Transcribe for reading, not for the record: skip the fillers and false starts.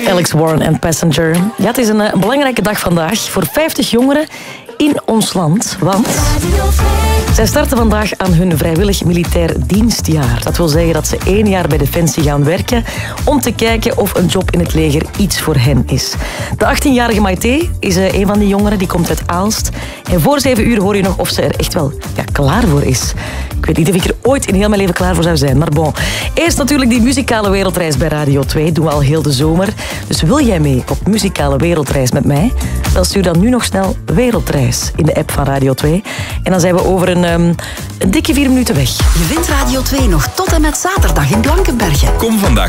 Alex Warren en Passenger. Ja, het is een belangrijke dag vandaag voor 50 jongeren in ons land. Want zij starten vandaag aan hun vrijwillig militair dienstjaar. Dat wil zeggen dat ze 1 jaar bij Defensie gaan werken om te kijken of een job in het leger iets voor hen is. De 18-jarige Maite is een van die jongeren, die komt uit Aalst. En voor 7 uur hoor je nog of ze er echt wel klaar voor is. Ik weet niet of ik er ooit in heel mijn leven klaar voor zou zijn, maar bon. Eerst natuurlijk die muzikale wereldreis bij Radio 2. Doen we al heel de zomer. Dus wil jij mee op muzikale wereldreis met mij? Dan stuur dan nu nog snel Wereldreis in de app van Radio 2. En dan zijn we over een dikke 4 minuten weg. Je vindt Radio 2 nog tot en met zaterdag in Blankenberge. Kom vandaag